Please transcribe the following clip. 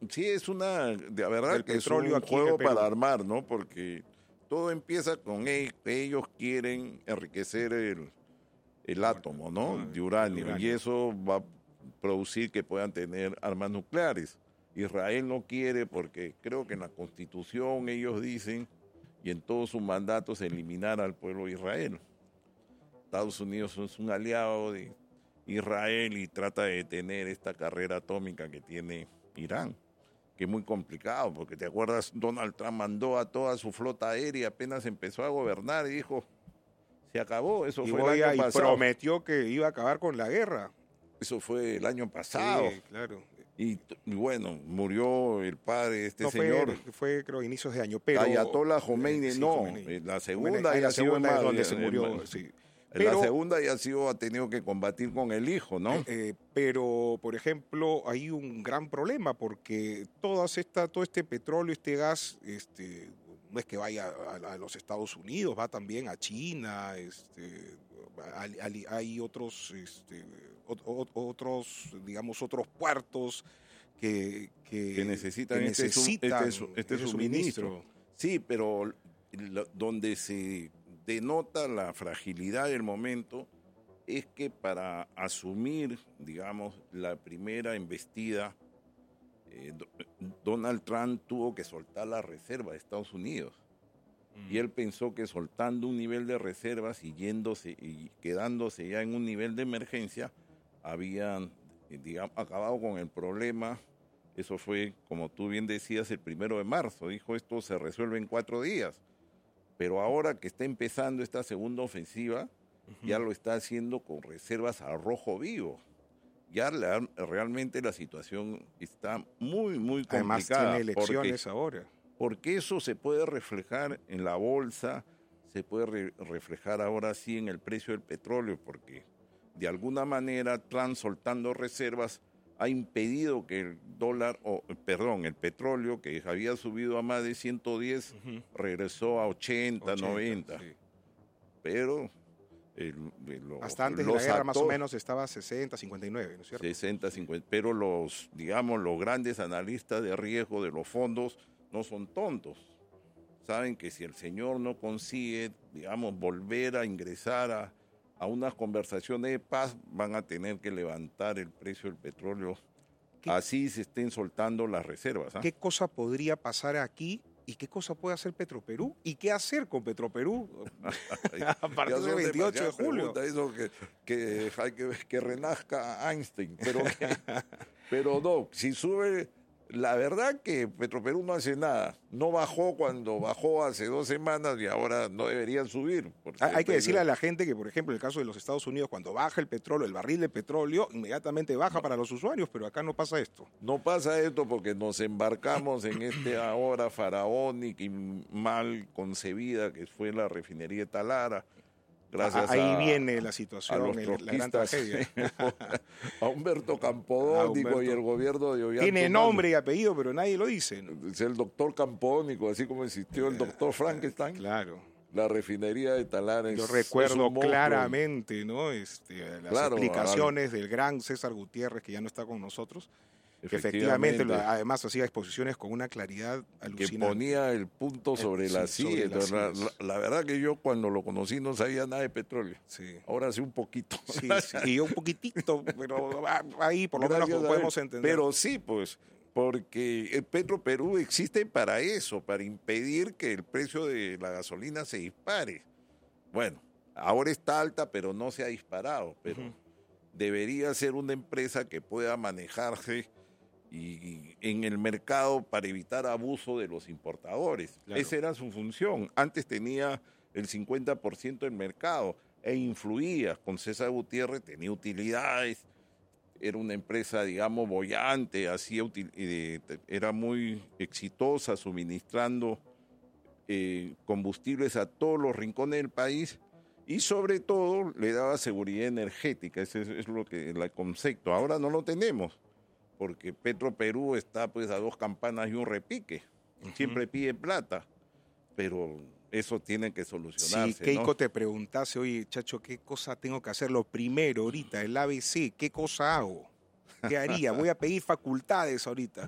Sí, es la verdad del que es petróleo un aquí en el juego Perú. para armar, ¿no? Porque todo empieza con ellos quieren enriquecer el átomo, ¿no? De uranio, y eso va a producir que puedan tener armas nucleares. Israel no quiere porque creo que en la Constitución ellos dicen, y en todos sus mandatos, eliminar al pueblo de Israel. Estados Unidos es un aliado de Israel y trata de detener esta carrera atómica que tiene Irán, que es muy complicado, porque te acuerdas, Donald Trump mandó a toda su flota aérea, apenas empezó a gobernar y dijo, se acabó, eso fue el año pasado. Y prometió que iba a acabar con la guerra. Eso fue el año pasado. Sí, claro. Y bueno, murió el padre de este señor. Fue creo inicios de año, pero Ayatollah Khomeini, sí, no, Khomeini. la segunda la ya segunda es donde se se murió, sí. La segunda ya ha tenido que combatir con el hijo, ¿no? Pero, por ejemplo, hay un gran problema porque todo este petróleo, este gas, no es que vaya a los Estados Unidos, va también a China, hay otros, digamos, otros puertos que necesitan este suministro. Sí, pero donde se denota la fragilidad del momento es que para asumir, digamos, la primera embestida, Donald Trump tuvo que soltar la reserva de Estados Unidos. Y él pensó que soltando un nivel de reservas y quedándose ya en un nivel de emergencia, habían, digamos, acabado con el problema. Eso fue, como tú bien decías, el 1 de marzo. Dijo, esto se resuelve en 4 días. Pero ahora que está empezando esta segunda ofensiva, ya lo está haciendo con reservas a rojo vivo. Ya realmente la situación está muy, muy complicada. Además tiene elecciones ahora. Porque eso se puede reflejar en la bolsa, se puede reflejar ahora sí en el precio del petróleo, porque de alguna manera Trump soltando reservas ha impedido que el petróleo, que había subido a más de 110, regresó a 80, 90. Sí. Pero hasta antes de la guerra más o menos estaba a 60, 59, ¿no es cierto? 60, 50, pero los grandes analistas de riesgo de los fondos no son tontos. Saben que si el señor no consigue, digamos, volver a ingresar a unas conversaciones de paz, van a tener que levantar el precio del petróleo. Así se estén soltando las reservas. ¿Qué cosa podría pasar aquí y qué cosa puede hacer Petroperú? ¿Y qué hacer con Petroperú a partir del 28 de julio? Eso que hay que renazca Einstein. Pero no, si sube... La verdad que Petroperú no hace nada. No bajó cuando bajó hace 2 semanas y ahora no deberían subir. Hay que decirle a la gente que, por ejemplo, en el caso de los Estados Unidos, cuando baja el petróleo, el barril de petróleo, inmediatamente baja para los usuarios, pero acá no pasa esto. No pasa esto porque nos embarcamos en ahora faraónica y mal concebida que fue la refinería de Talara. Gracias ahí viene la situación, la gran tragedia. A Humberto Campodónico y el gobierno de Ollanta. Tiene nombre y apellido, pero nadie lo dice, ¿no? Es el doctor Campodónico, así como existió el doctor Frankenstein. Claro. La refinería de Talara. Yo recuerdo claramente, ¿no? Las explicaciones del gran César Gutiérrez, que ya no está con nosotros. Que efectivamente, además hacía exposiciones con una claridad alucinante. Que ponía el punto sobre la silla. La verdad que yo cuando lo conocí no sabía nada de petróleo. Sí. Ahora sí un poquito. Sí, y yo un poquitito, pero ahí por lo menos lo podemos entender. Pero sí, pues, porque el Petroperú existe para eso, para impedir que el precio de la gasolina se dispare. Bueno, ahora está alta, pero no se ha disparado. Pero debería ser una empresa que pueda manejarse y en el mercado para evitar abuso de los importadores. Claro. Esa era su función. Antes tenía el 50% del mercado e influía. Con César Gutiérrez tenía utilidades, era una empresa, digamos, boyante, era muy exitosa suministrando combustibles a todos los rincones del país y sobre todo le daba seguridad energética. Ese es el concepto. Ahora no lo tenemos, porque Petroperú está pues a 2 campanas y un repique. Siempre pide plata, pero eso tiene que solucionarse. Sí, Keiko, ¿no? te preguntase, oye, Chacho, ¿qué cosa tengo que hacer? Lo primero ahorita, el ABC, ¿qué cosa hago? ¿Qué haría? Voy a pedir facultades ahorita.